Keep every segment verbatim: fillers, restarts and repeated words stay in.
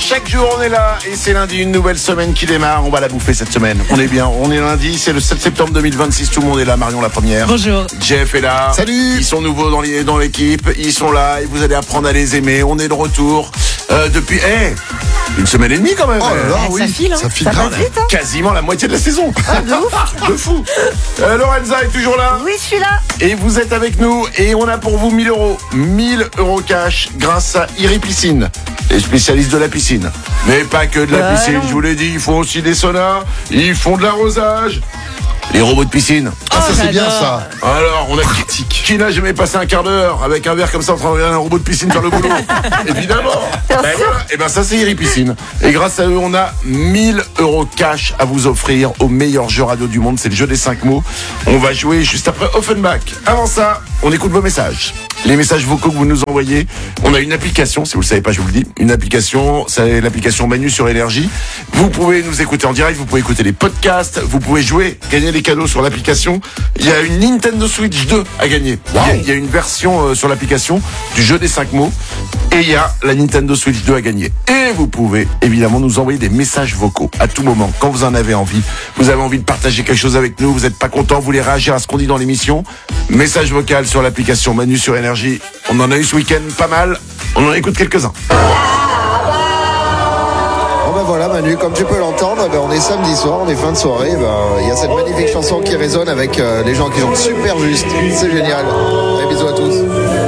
Chaque jour on est là et c'est lundi, une nouvelle semaine qui démarre. On va la bouffer cette semaine. On est bien, on est lundi, c'est le sept septembre deux mille vingt-six. Tout le monde est là. Marion la première. Bonjour. Jeff est là. Salut. Ils sont nouveaux dans les- dans l'équipe. Ils sont là et vous allez apprendre à les aimer. On est de retour euh, depuis hey, une semaine et demie quand même. Oh là là, Ça oui. file, hein. Ça file Ça grave. passe vite, hein. Quasiment la moitié de la saison. Ah, de ouf. De fou. Euh, Lorenza est toujours là. Oui, je suis là. Et vous êtes avec nous et on a pour vous mille euros. mille euros cash grâce à Iri Piscine, les spécialistes de la piscine. Mais pas que de la Bah piscine, non. je vous l'ai dit, ils font aussi des saunas, ils font de l'arrosage. Les robots de piscine. Ah, ça c'est bien j'adore. ça. Alors, on a qui, qui n'a jamais passé un quart d'heure avec un verre comme ça en train de regarder un robot de piscine faire le boulot? Évidemment. Ben voilà. Et ben ça c'est Iri Piscine. Et grâce à eux, on a mille euros cash à vous offrir au meilleur jeu radio du monde. C'est le jeu des cinq mots. On va jouer juste après Offenbach. Avant ça, on écoute vos messages. Les messages vocaux que vous nous envoyez. On a une application, si vous le savez pas, je vous le dis. Une application, c'est l'application Manu sur Énergie. Vous pouvez nous écouter en direct, vous pouvez écouter les podcasts, vous pouvez jouer, gagner des cadeaux sur l'application. Il y a une Nintendo Switch deux à gagner. Il y a- Il y a une version euh, sur l'application du jeu des cinq mots. Et il y a la Nintendo Switch deux à gagner. Et vous pouvez évidemment nous envoyer des messages vocaux à tout moment, quand vous en avez envie. Vous avez envie de partager quelque chose avec nous, vous n'êtes pas content, vous voulez réagir à ce qu'on dit dans l'émission. Message vocal sur l'application Manu sur Énergie. On en a eu ce week-end pas mal. On en écoute quelques-uns. Bon ben voilà Manu, comme tu peux l'entendre, ben, on est samedi soir, on est fin de soirée. Ben, il y a cette magnifique chanson qui résonne avec euh, les gens qui chantent super juste. C'est génial. Allez, bisous à tous.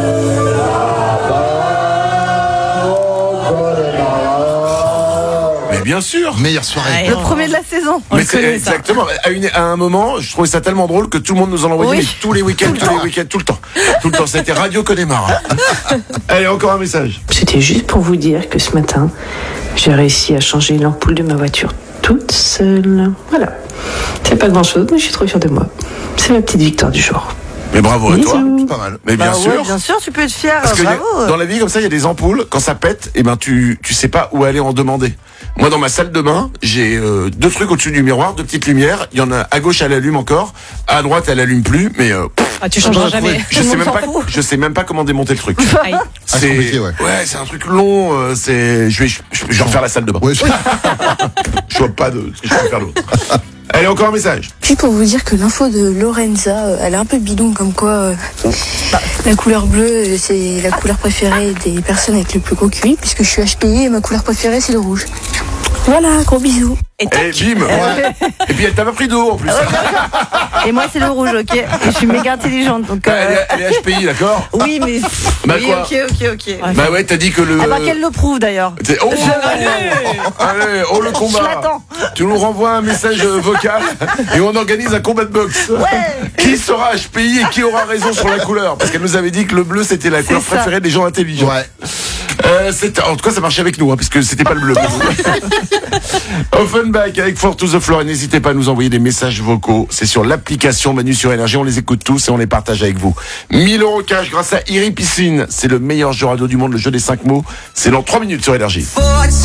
Mais bien sûr. Meilleure soirée. Le premier de la saison. On Mais le c'est connaît, ça. exactement. À, une- à un moment, je trouvais ça tellement drôle que tout le monde nous en envoyait Oui. mais tous les week-ends, tous les week-ends, tout le temps. Tout le temps. C'était Radio Connemara. Allez, encore un message. C'était juste pour vous dire que ce matin, j'ai réussi à changer l'ampoule de ma voiture toute seule. Voilà. C'est pas grand chose, mais je suis trop fière de moi. C'est ma petite victoire du jour. Mais bravo à toi. Bisous. Pas mal. Mais bien Bah sûr. ouais, bien sûr, tu peux être fier. Parce que y a- Bravo. dans la vie comme ça, il y a des ampoules. Quand ça pète, et ben tu tu sais pas où aller en demander. Moi, dans ma salle de bain, j'ai euh, deux trucs au-dessus du miroir, deux petites lumières. Il y en a à gauche, elle allume encore. À droite, elle allume plus. Mais euh, pff, Ah, tu changeras jamais. je Tout le sais monde même s'en pas. fout. Je sais même pas comment démonter le truc. Aïe. C'est compliqué, ouais. c'est un truc long. euh, c'est je vais je, je vais refaire la salle de bain. Ouais, je- Je vois pas de ce que je peux faire d'autre. Allez, encore un message. Juste pour vous dire que l'info de Lorenza, euh, elle est un peu bidon, comme quoi euh, la couleur bleue, euh, c'est la couleur préférée des personnes avec le plus gros Q I, puisque je suis H P I et ma couleur préférée, c'est le rouge. Voilà, gros bisous. Et Et tac. bim. Et puis elle t'a pas pris d'eau en plus. Et moi, c'est le rouge, ok. Et je suis méga intelligente, donc. Elle euh, est, elle est H P I, d'accord. Oui, mais. Bah oui, quoi ok, ok, ok. Bah ouais, t'as dit que le. Ah bah qu'elle le prouve d'ailleurs. C'est- Oh, Allez. allez, oh le combat. Je l'attends. Tu nous renvoies un message euh, vocal et on organise un combat de boxe. Qui sera H P I et qui aura raison sur la couleur? Parce qu'elle nous avait dit que le bleu c'était la couleur ça. préférée des gens intelligents. Ouais. Euh, c'est- en tout cas, ça marchait avec nous, hein, puisque c'était pas le bleu. Offenbach avec Four to the Floor. Et n'hésitez pas à nous envoyer des messages vocaux. C'est sur l'application Manu sur Énergie. On les écoute tous et on les partage avec vous. mille euros cash grâce à Iri Piscine. C'est le meilleur jeu radio du monde, le jeu des cinq mots. C'est dans trois minutes sur Énergie.